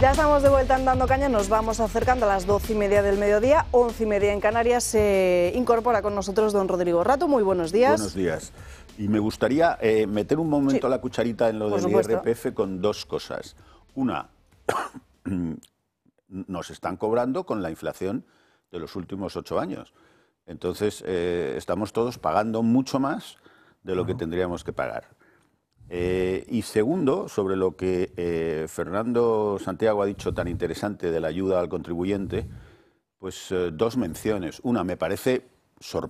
Ya estamos de vuelta en Dando Caña, nos vamos acercando a las 12:30 del mediodía, 11:30 en Canarias. Se incorpora con nosotros don Rodrigo Rato. Muy buenos días. Buenos días. Y me gustaría meter un momento la cucharita en lo del IRPF con dos cosas. Una, nos están cobrando con la inflación de los últimos 8 años. Entonces, estamos todos pagando mucho más de lo que tendríamos que pagar. Y segundo, sobre lo que Fernando Santiago ha dicho tan interesante de la ayuda al contribuyente, pues dos menciones. Una, me parece